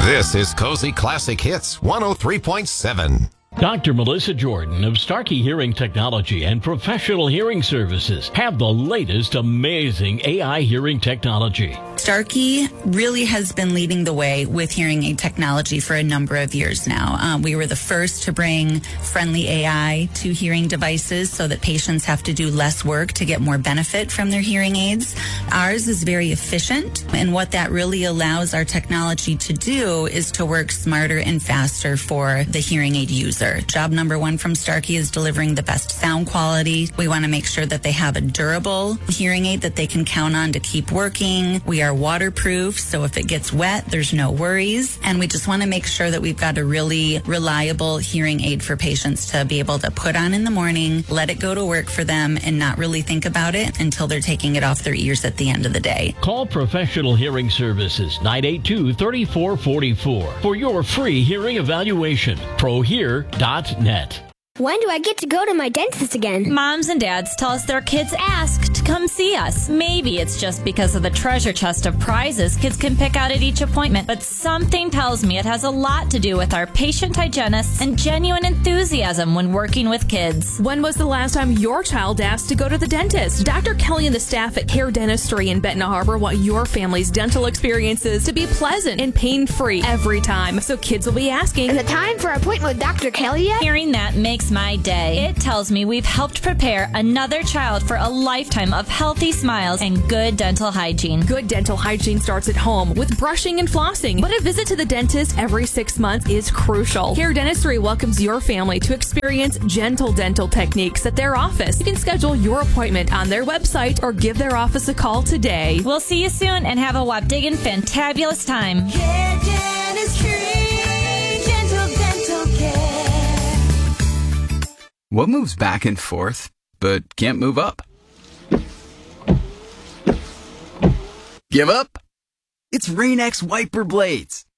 This is Cozy Classic Hits 103.7. Dr. Melissa Jordan of Starkey Hearing Technology and Professional Hearing Services have the latest amazing AI hearing technology. Starkey really has been leading the way with hearing aid technology for a number of years now. We were the first to bring friendly AI to hearing devices so that patients have to do less work to get more benefit from their hearing aids. Ours is very efficient, and what that really allows our technology to do is to work smarter and faster for the hearing aid user. Job number one from Starkey is delivering the best sound quality. We want to make sure that they have a durable hearing aid that they can count on to keep working. We are waterproof, so if it gets wet, there's no worries. And we just want to make sure that we've got a really reliable hearing aid for patients to be able to put on in the morning, let it go to work for them, and not really think about it until they're taking it off their ears at the end of the day. Call Professional Hearing Services 982-3444 for your free hearing evaluation. ProHear.net. When do I get to go to my dentist again? Moms and dads tell us their kids ask to come see us. Maybe it's just because of the treasure chest of prizes kids can pick out at each appointment, but something tells me it has a lot to do with our patient hygienists and genuine enthusiasm when working with kids. When was the last time your child asked to go to the dentist? Dr. Kelly and the staff at Care Dentistry in Benton Harbor want your family's dental experiences to be pleasant and pain-free every time, so kids will be asking, Is it time for an appointment with Dr. Kelly yet? Hearing that makes my day. It tells me we've helped prepare another child for a lifetime of healthy smiles and good dental hygiene. Good dental hygiene starts at home with brushing and flossing, but a visit to the dentist every 6 months is crucial. Care Dentistry welcomes your family to experience gentle dental techniques at their office. You can schedule your appointment on their website or give their office a call today. We'll see you soon and have a Wapdiggin' fantabulous time. Care Dentistry, gentle dental care. What moves back and forth, but can't move up? Give up? It's Rain-X wiper blades.